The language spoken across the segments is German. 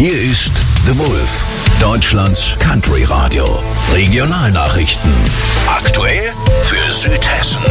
Hier ist The Wolf, Deutschlands Country Radio. Regionalnachrichten. Aktuell für Südhessen.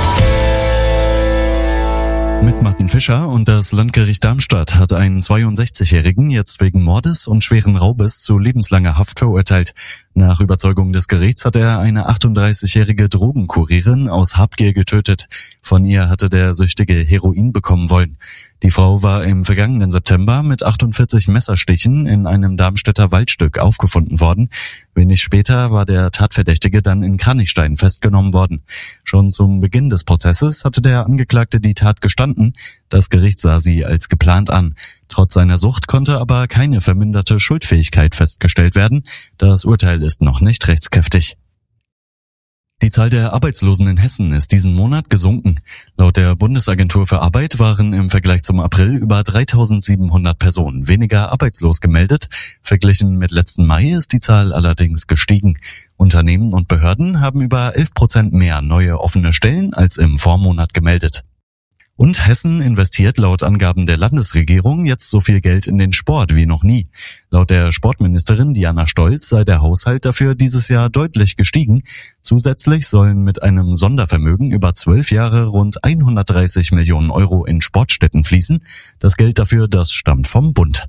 Mit Martin Fischer und das Landgericht Darmstadt hat einen 62-Jährigen jetzt wegen Mordes und schweren Raubes zu lebenslanger Haft verurteilt. Nach Überzeugung des Gerichts hat er eine 38-jährige Drogenkurierin aus Habgier getötet. Von ihr hatte der Süchtige Heroin bekommen wollen. Die Frau war im vergangenen September mit 48 Messerstichen in einem Darmstädter Waldstück aufgefunden worden. Wenig später war der Tatverdächtige dann in Kranichstein festgenommen worden. Schon zum Beginn des Prozesses hatte der Angeklagte die Tat gestanden. Das Gericht sah sie als geplant an. Trotz seiner Sucht konnte aber keine verminderte Schuldfähigkeit festgestellt werden. Das Urteil ist noch nicht rechtskräftig. Die Zahl der Arbeitslosen in Hessen ist diesen Monat gesunken. Laut der Bundesagentur für Arbeit waren im Vergleich zum April über 3.700 Personen weniger arbeitslos gemeldet. Verglichen mit letzten Mai ist die Zahl allerdings gestiegen. Unternehmen und Behörden haben über 11% mehr neue offene Stellen als im Vormonat gemeldet. Und Hessen investiert laut Angaben der Landesregierung jetzt so viel Geld in den Sport wie noch nie. Laut der Sportministerin Diana Stolz sei der Haushalt dafür dieses Jahr deutlich gestiegen. Zusätzlich sollen mit einem Sondervermögen über 12 Jahre rund 130 Millionen Euro in Sportstätten fließen. Das Geld dafür, das stammt vom Bund.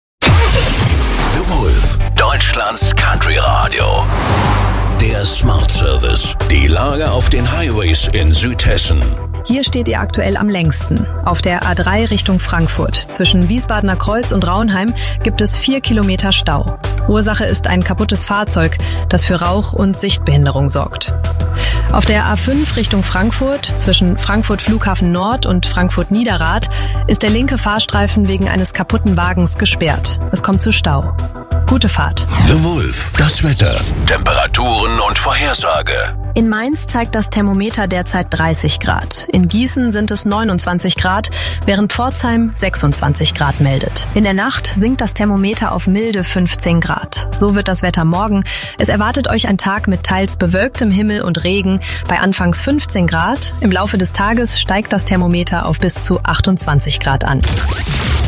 The Wolf, Deutschlands Country Radio. Der Smart Service. Die Lage auf den Highways in Südhessen. Hier steht ihr aktuell am längsten. Auf der A3 Richtung Frankfurt. Zwischen Wiesbadener Kreuz und Raunheim gibt es 4 Kilometer Stau. Ursache ist ein kaputtes Fahrzeug, das für Rauch- und Sichtbehinderung sorgt. Auf der A5 Richtung Frankfurt, zwischen Frankfurt Flughafen Nord und Frankfurt Niederrad, ist der linke Fahrstreifen wegen eines kaputten Wagens gesperrt. Es kommt zu Stau. Gute Fahrt. The Wolf, das Wetter, Temperaturen und Vorhersage. In Mainz zeigt das Thermometer derzeit 30 Grad. In Gießen sind es 29 Grad, während Pforzheim 26 Grad meldet. In der Nacht sinkt das Thermometer auf milde 15 Grad. So wird das Wetter morgen. Es erwartet euch ein Tag mit teils bewölktem Himmel und Regen bei anfangs 15 Grad. Im Laufe des Tages steigt das Thermometer auf bis zu 28 Grad an.